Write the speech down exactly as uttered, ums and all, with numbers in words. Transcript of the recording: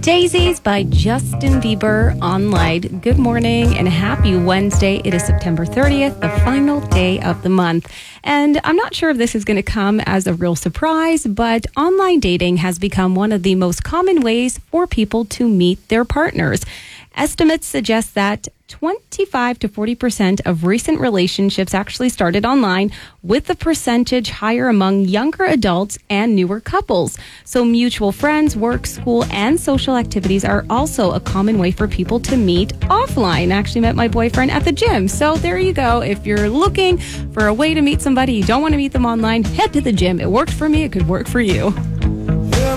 Daisies by Justin Bieber online. Good morning and happy Wednesday. It is September thirtieth, the final day of the month. And I'm not sure if this is going to come as a real surprise, but online dating has become one of the most common ways for people to meet their partners. Estimates suggest that twenty-five to forty percent of recent relationships actually started online, with the percentage higher among younger adults and newer couples. So mutual friends, work, school, and social activities are also a common way for people to meet offline. I actually met my boyfriend at the gym. So there you go. If you're looking for a way to meet somebody, you don't want to meet them online, head to the gym. It worked for me. It could work for you.